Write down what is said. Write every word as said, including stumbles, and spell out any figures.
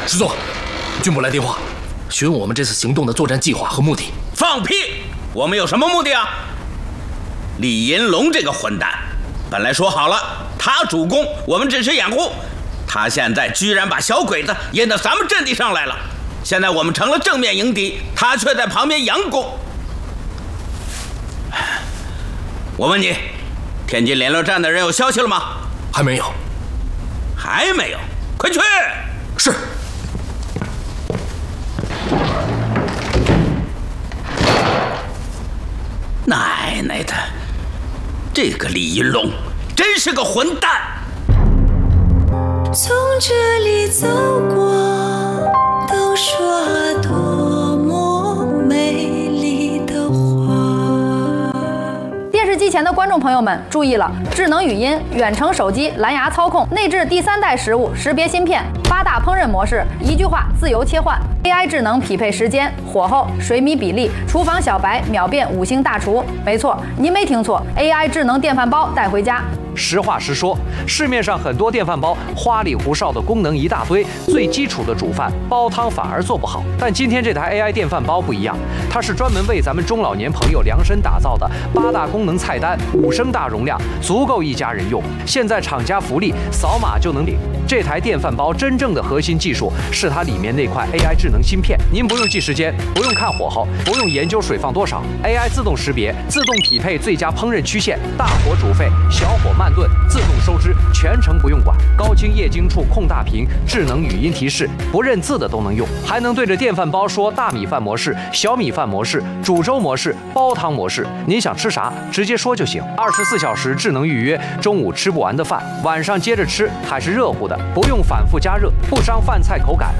师座，军部来电话，询问我们这次行动的作战计划和目的。 放屁！我们有什么目的啊？李银龙这个混蛋，本来说好了，他主攻，我们只是掩护。他现在居然把小鬼子引到咱们阵地上来了。现在我们成了正面迎敌，他却在旁边佯攻。我问你，天津联络站的人有消息了吗？ 还没有。 还没有？快去！ 是。 奶奶的，这个李银龙真是个混蛋！ 从这里走过，都说多么美丽的话。 电视机前的观众朋友们注意了，智能语音、远程手机、蓝牙操控、内置第三代食物识别芯片、八大烹饪模式，一句话自由切换。A I 智能匹配时间、火候、水米比例，厨房小白秒变五星大厨。没错，您没听错 ，A I 智能电饭煲带回家。 实话实说，市面上很多电饭煲花里胡哨的功能一大堆，最基础的煮饭煲汤反而做不好。但今天这台 A I 电饭煲不一样，它是专门为咱们中老年朋友量身打造的，八大功能菜单，五升大容量，足够一家人用。现在厂家福利，扫码就能领。这台电饭煲真正的核心技术是它里面那块 A I 智能芯片，您不用记时间，不用看火候，不用研究水放多少 ，A I 自动识别，自动匹配最佳烹饪曲线，大火煮沸，小火慢炖，自动收汁，全程不用管。高清液晶处控大屏，智能语音提示，不认字的都能用，还能对着电饭煲说大米饭模式、小米饭模式、煮粥模式、煲汤模式，您想吃啥直接说就行。二十四小时智能预约，中午吃不完的饭，晚上接着吃还是热乎的，不用反复加热，不伤饭菜口感。